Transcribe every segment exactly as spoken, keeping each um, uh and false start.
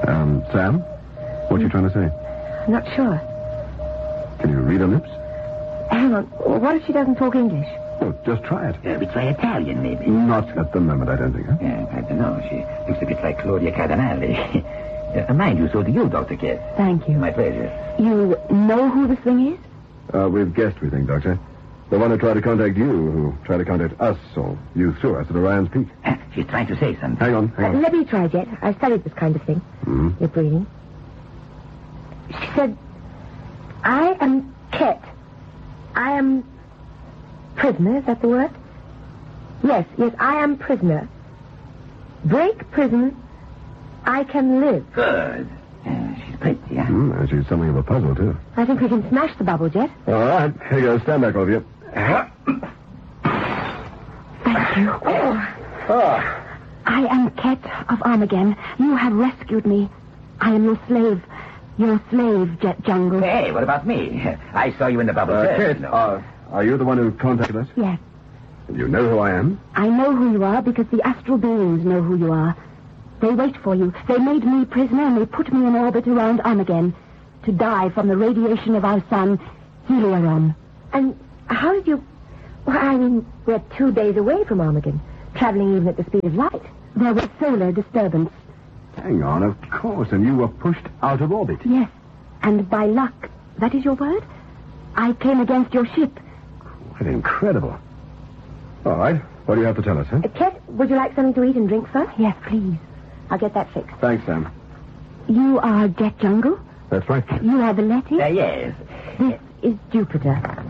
Um, Sam? What are you trying to say? I'm not sure. Can you read her lips? Hang on. What if she doesn't talk English? Oh, just try it. Uh, we try Italian, maybe. Not at the moment, I don't think, huh? Yeah, I don't know. She looks a bit like Claudia Cardinale. uh, mind you, so do you, Doctor Kett. Thank you. My pleasure. You know who this thing is? Uh, we've guessed, we think, Doctor. The one who tried to contact you, who tried to contact us, or you through us at Orion's Peak. Uh, she's trying to say something. Hang on, hang on. Uh, let me try, Jet. I've studied this kind of thing. Mm-hmm. Your breathing. She said, I am Kett. I am prisoner, is that the word? Yes, yes, I am prisoner. Break prison, I can live. Good. Uh, she's pretty, huh? Mm, and she's something of a puzzle, too. I think we can smash the bubble, Jet. All right, here you go. Stand back, all of you. Thank you. Ah. I am Kett of Armageddon. You have rescued me. I am your slave. Your slave, Jet Jungle. Hey, what about me? I saw you in the bubble. Uh, first. Kett, uh, are you the one who contacted us? Yes. You know who I am? I know who you are because the astral beings know who you are. They wait for you. They made me prisoner and they put me in orbit around Armageddon to die from the radiation of our sun, Helion. And how did you... Well, I mean, we're two days away from Armageddon, traveling even at the speed of light. There was solar disturbance. Hang on, of course, and you were pushed out of orbit. Yes, and by luck, that is your word, I came against your ship. Quite incredible. All right, what do you have to tell us, huh? Uh, Kett, would you like something to eat and drink first? Yes, please. I'll get that fixed. Thanks, Sam. You are Jet Jungle? That's right. You are the Letty? Uh, yes. This is Jupiter.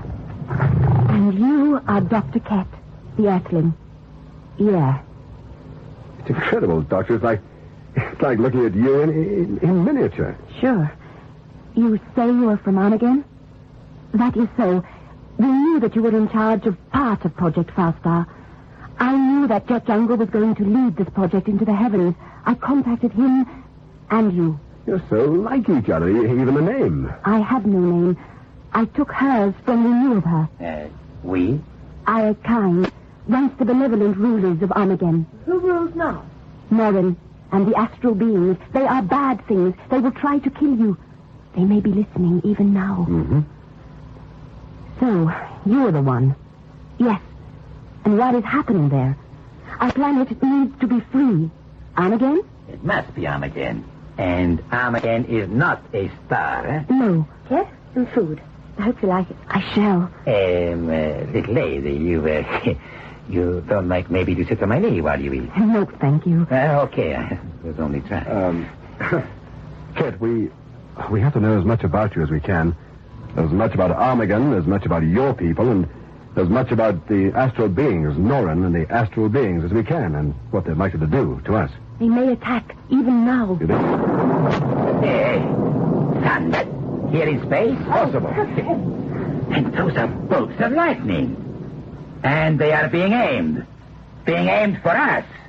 And you are Doctor Kett, the Earthling. Yeah. It's incredible, Doctor. It's like, it's like looking at you in, in, in miniature. Sure. You say you are from Armageddon? That is so. We knew that you were in charge of part of Project Farstar. I knew that Jet Jungle was going to lead this project into the heavens. I contacted him and you. You're so like each other, even the name. I have no name. I took hers when we knew of her. Uh, we? Our kind, once the benevolent rulers of Armageddon. Who rules now? Norrin and the astral beings. They are bad things. They will try to kill you. They may be listening even now. Mm-hmm. So, you're the one. Yes. And what is happening there? Our planet needs to be free. Armageddon? It must be Armageddon. And Armageddon is not a star, eh? No. Yes? And food. I hope you like it. I shall. Um, uh, little lady, you, uh, you don't like maybe to sit on my knee while you eat? No, thank you. Uh, okay, I was only trying. Um, Kett, we, we have to know as much about you as we can. As much about Armageddon, as much about your people, and as much about the astral beings, Norrin and the astral beings, as we can, and what they're likely to do to us. They may attack, even now. You think? Hey, thunder. Here in space? Possible. And those are bolts of lightning. And they are being aimed. Being aimed for us.